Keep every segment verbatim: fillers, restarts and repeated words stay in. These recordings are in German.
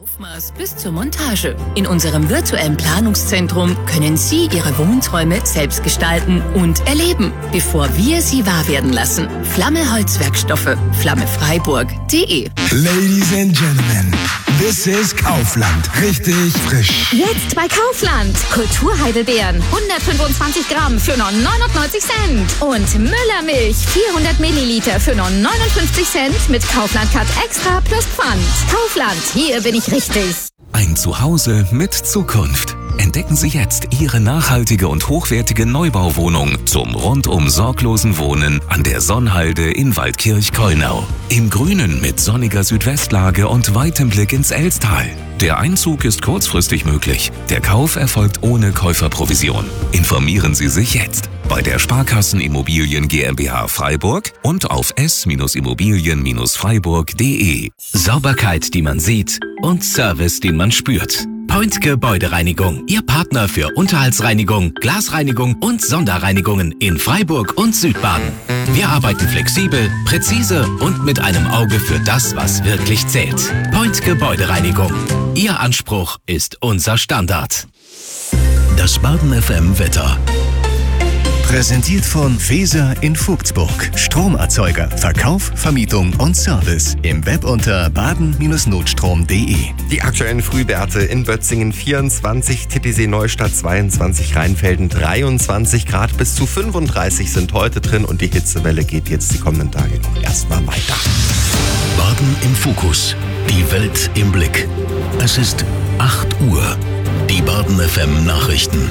Aufmaß bis zur Montage. In unserem virtuellen Planungszentrum können Sie Ihre Wohnträume selbst gestalten und erleben, bevor wir sie wahr werden lassen. Flamme Holzwerkstoffe, flammefreiburg punkt de. Ladies and Gentlemen, this is Kaufland. Richtig frisch. Jetzt bei Kaufland. Kulturheidelbeeren, hundertfünfundzwanzig Gramm für nur neunundneunzig Cent. Und Müllermilch, vierhundert Milliliter für nur neunundfünfzig Cent mit Kaufland Cut Extra plus Pfand. Kaufland, hier bin ich richtig. Ein Zuhause mit Zukunft. Entdecken Sie jetzt Ihre nachhaltige und hochwertige Neubauwohnung zum rundum sorglosen Wohnen an der Sonnhalde in Waldkirch-Kollnau. Im Grünen mit sonniger Südwestlage und weitem Blick ins Elstal. Der Einzug ist kurzfristig möglich. Der Kauf erfolgt ohne Käuferprovision. Informieren Sie sich jetzt bei der Sparkassen Immobilien GmbH Freiburg und auf s immobilien freiburg punkt de. Sauberkeit, die man sieht und Service, den man spürt. Point Gebäudereinigung, Ihr Partner für Unterhaltsreinigung, Glasreinigung und Sonderreinigungen in Freiburg und Südbaden. Wir arbeiten flexibel, präzise und mit einem Auge für das, was wirklich zählt. Point Gebäudereinigung. Ihr Anspruch ist unser Standard. Das Baden F M Wetter. Präsentiert von Feser in Vogtsburg. Stromerzeuger, Verkauf, Vermietung und Service. Im Web unter baden Notstrom punkt de. Die aktuellen Frühwerte in Bötzingen vierundzwanzig, Titisee-Neustadt zweiundzwanzig, Rheinfelden dreiundzwanzig Grad, bis zu fünfunddreißig sind heute drin und die Hitzewelle geht jetzt die kommenden Tage noch erstmal weiter. Baden im Fokus. Die Welt im Blick. Es ist acht Uhr. Die Baden F M Nachrichten.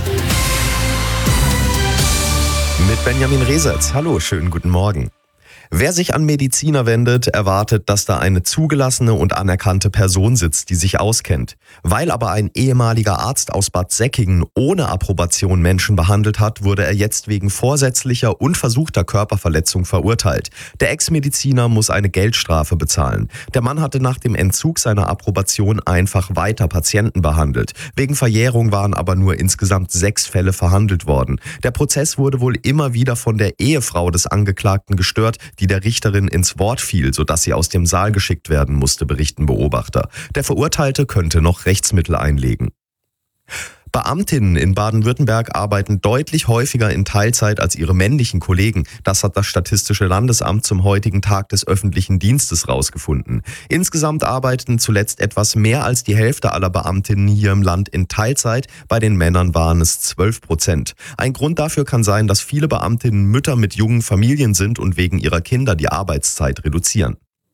Mit Benjamin Resetz. Hallo, schönen guten Morgen. Wer sich an Mediziner wendet, erwartet, dass da eine zugelassene und anerkannte Person sitzt, die sich auskennt. Weil aber ein ehemaliger Arzt aus Bad Säckingen ohne Approbation Menschen behandelt hat, wurde er jetzt wegen vorsätzlicher und versuchter Körperverletzung verurteilt. Der Ex-Mediziner muss eine Geldstrafe bezahlen. Der Mann hatte nach dem Entzug seiner Approbation einfach weiter Patienten behandelt. Wegen Verjährung waren aber nur insgesamt sechs Fälle verhandelt worden. Der Prozess wurde wohl immer wieder von der Ehefrau des Angeklagten gestört, die der Richterin ins Wort fiel, sodass sie aus dem Saal geschickt werden musste, berichten Beobachter. Der Verurteilte könnte noch Rechtsmittel einlegen. Beamtinnen in Baden-Württemberg arbeiten deutlich häufiger in Teilzeit als ihre männlichen Kollegen. Das hat das Statistische Landesamt zum heutigen Tag des öffentlichen Dienstes rausgefunden. Insgesamt arbeiteten zuletzt etwas mehr als die Hälfte aller Beamtinnen hier im Land in Teilzeit. Bei den Männern waren es zwölf Prozent. Ein Grund dafür kann sein, dass viele Beamtinnen Mütter mit jungen Familien sind und wegen ihrer Kinder die Arbeitszeit reduzieren.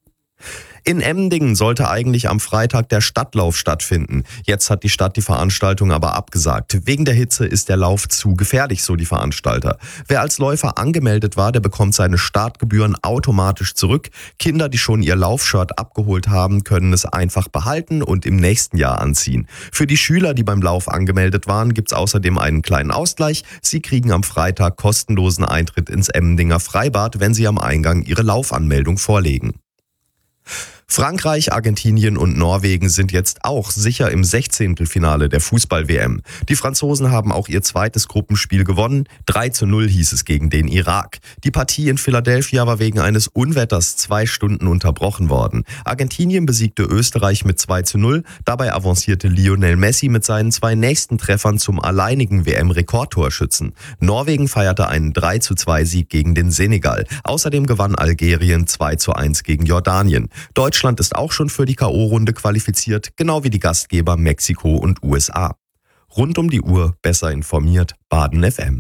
In Emmendingen sollte eigentlich am Freitag der Stadtlauf stattfinden. Jetzt hat die Stadt die Veranstaltung aber abgesagt. Wegen der Hitze ist der Lauf zu gefährlich, so die Veranstalter. Wer als Läufer angemeldet war, der bekommt seine Startgebühren automatisch zurück. Kinder, die schon ihr Laufshirt abgeholt haben, können es einfach behalten und im nächsten Jahr anziehen. Für die Schüler, die beim Lauf angemeldet waren, gibt's außerdem einen kleinen Ausgleich. Sie kriegen am Freitag kostenlosen Eintritt ins Emmendinger Freibad, wenn sie am Eingang ihre Laufanmeldung vorlegen. Frankreich, Argentinien und Norwegen sind jetzt auch sicher im Sechzehntelfinale der Fußball-W M. Die Franzosen haben auch ihr zweites Gruppenspiel gewonnen. drei zu null hieß es gegen den Irak. Die Partie in Philadelphia war wegen eines Unwetters zwei Stunden unterbrochen worden. Argentinien besiegte Österreich mit zwei zu null. Dabei avancierte Lionel Messi mit seinen zwei nächsten Treffern zum alleinigen W M-Rekordtorschützen. Norwegen feierte einen drei zu zwei Sieg gegen den Senegal. Außerdem gewann Algerien zwei zu eins gegen Jordanien. Deutschland ist auch schon für die K O-Runde qualifiziert, genau wie die Gastgeber Mexiko und U S A. Rund um die Uhr besser informiert, Baden F M.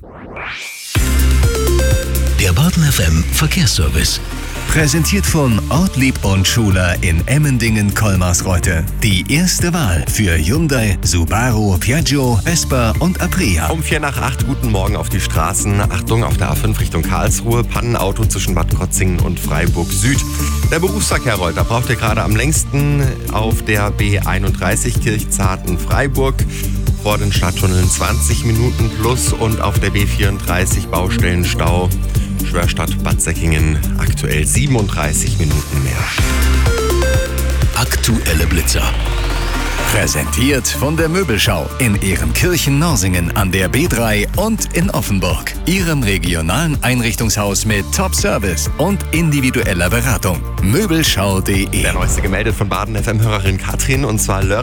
Der Baden F M Verkehrsservice. Präsentiert von Ortlieb und Schuler in Emmendingen-Kolmarsreuth. Die erste Wahl für Hyundai, Subaru, Piaggio, Vespa und Aprea. Um vier nach acht, guten Morgen auf die Straßen. Achtung, auf der A fünf Richtung Karlsruhe. Pannenauto zwischen Bad Krotzingen und Freiburg Süd. Der Berufsverkehr rollt. Da braucht ihr gerade am längsten auf der B einunddreißig Kirchzarten-Freiburg. Vor den Stadttunneln zwanzig Minuten plus und auf der B vierunddreißig Baustellenstau. Schwörstadt Bad Säckingen aktuell siebenunddreißig Minuten mehr. Aktuelle Blitzer. Präsentiert von der Möbelschau in Ehrenkirchen-Norsingen an der B drei und in Offenburg. Ihrem regionalen Einrichtungshaus mit Top-Service und individueller Beratung. Möbelschau punkt de. Der neueste gemeldet von Baden F M-Hörerin Katrin, und zwar